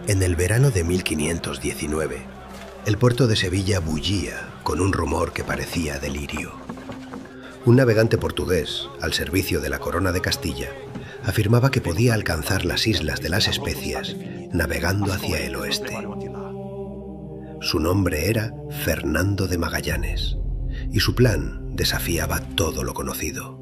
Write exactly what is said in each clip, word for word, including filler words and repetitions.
En el verano de mil quinientos diecinueve, el puerto de Sevilla bullía con un rumor que parecía delirio. Un navegante portugués, al servicio de la Corona de Castilla, afirmaba que podía alcanzar las Islas de las Especias navegando hacia el oeste. Su nombre era Fernando de Magallanes, y su plan desafiaba todo lo conocido.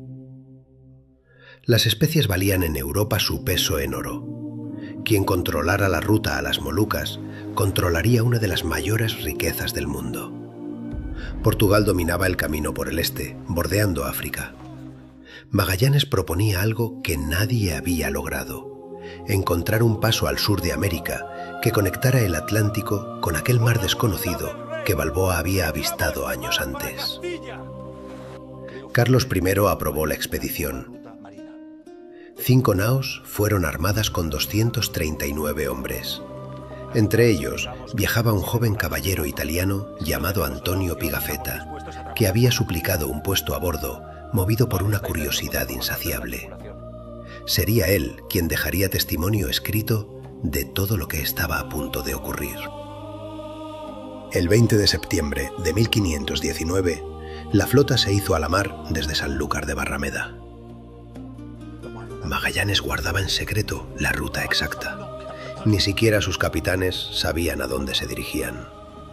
Las Especias valían en Europa su peso en oro. Quien controlara la ruta a las Molucas controlaría una de las mayores riquezas del mundo. Portugal dominaba el camino por el este, bordeando África. Magallanes proponía algo que nadie había logrado: encontrar un paso al sur de América que conectara el Atlántico con aquel mar desconocido que Balboa había avistado años antes. Carlos primero aprobó la expedición. Cinco naos fueron armadas con doscientos treinta y nueve hombres. Entre ellos viajaba un joven caballero italiano llamado Antonio Pigafetta, que había suplicado un puesto a bordo, movido por una curiosidad insaciable. Sería él quien dejaría testimonio escrito de todo lo que estaba a punto de ocurrir. El veinte de septiembre de mil quinientos diecinueve, la flota se hizo a la mar desde Sanlúcar de Barrameda. Magallanes guardaba en secreto la ruta exacta. Ni siquiera sus capitanes sabían a dónde se dirigían.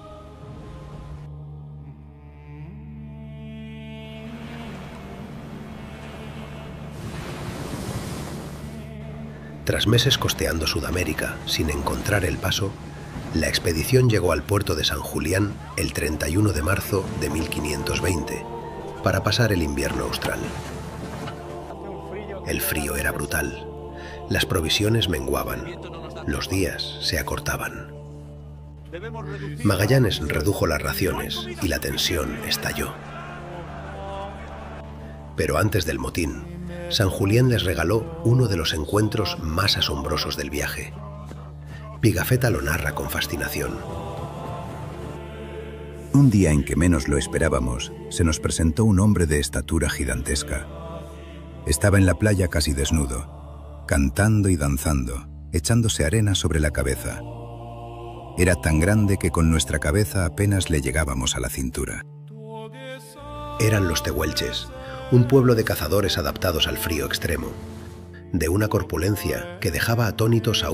Tras meses costeando Sudamérica sin encontrar el paso, la expedición llegó al puerto de San Julián el treinta y uno de marzo de mil quinientos veinte para pasar el invierno austral. El frío era brutal, las provisiones menguaban, los días se acortaban. Magallanes redujo las raciones y la tensión estalló. Pero antes del motín, San Julián les regaló uno de los encuentros más asombrosos del viaje. Pigafetta lo narra con fascinación. Un día en que menos lo esperábamos, se nos presentó un hombre de estatura gigantesca. Estaba en la playa casi desnudo, cantando y danzando, echándose arena sobre la cabeza. Era tan grande que con nuestra cabeza apenas le llegábamos a la cintura. Eran los tehuelches, un pueblo de cazadores adaptados al frío extremo, de una corpulencia que dejaba atónitos a